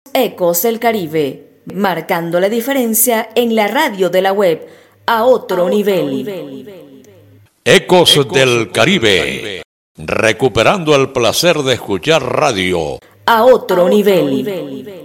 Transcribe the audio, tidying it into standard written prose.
Ecos del Caribe, marcando la diferencia en la radio de la web a otro nivel. Ecos del Caribe, recuperando el placer de escuchar radio a otro nivel.